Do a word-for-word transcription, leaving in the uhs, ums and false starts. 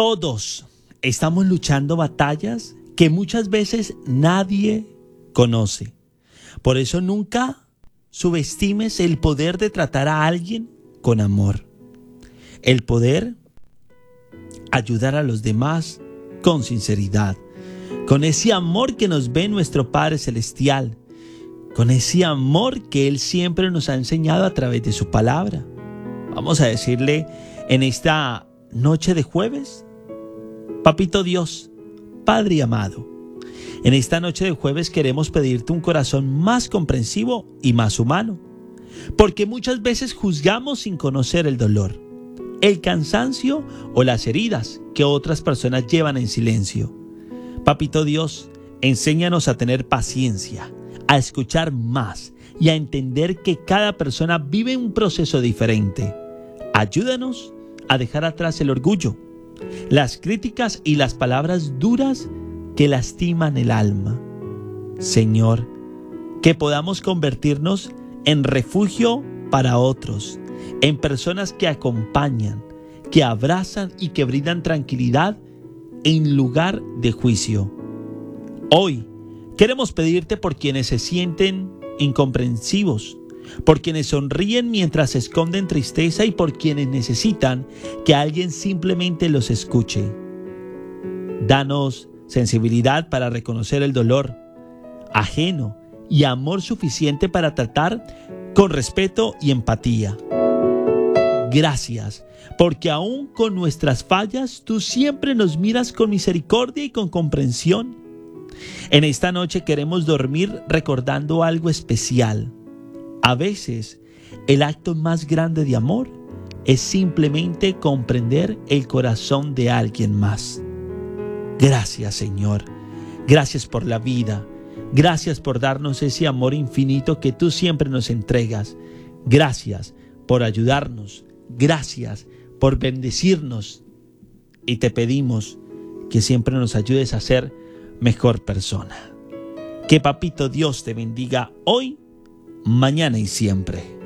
Todos estamos luchando batallas que muchas veces nadie conoce. Por eso nunca subestimes el poder de tratar a alguien con amor. El poder ayudar a los demás con sinceridad, con ese amor que nos ve nuestro Padre Celestial, con ese amor que Él siempre nos ha enseñado a través de su palabra. Vamos a decirle en esta noche de jueves: Papito Dios, Padre amado, en esta noche de jueves queremos pedirte un corazón más comprensivo y más humano, porque muchas veces juzgamos sin conocer el dolor, el cansancio o las heridas que otras personas llevan en silencio. Papito Dios, enséñanos a tener paciencia, a escuchar más y a entender que cada persona vive un proceso diferente. Ayúdanos a dejar atrás el orgullo, las críticas y las palabras duras que lastiman el alma. Señor, que podamos convertirnos en refugio para otros, en personas que acompañan, que abrazan y que brindan tranquilidad en lugar de juicio. Hoy queremos pedirte por quienes se sienten incomprensivos, por quienes sonríen mientras esconden tristeza y por quienes necesitan que alguien simplemente los escuche. Danos sensibilidad para reconocer el dolor ajeno y amor suficiente para tratar con respeto y empatía. Gracias, porque aún con nuestras fallas, tú siempre nos miras con misericordia y con comprensión. En esta noche queremos dormir recordando algo especial. A veces, el acto más grande de amor es simplemente comprender el corazón de alguien más. Gracias, Señor. Gracias por la vida. Gracias por darnos ese amor infinito que tú siempre nos entregas. Gracias por ayudarnos. Gracias por bendecirnos. Y te pedimos que siempre nos ayudes a ser mejor persona. Que Papito Dios te bendiga hoy, mañana y siempre.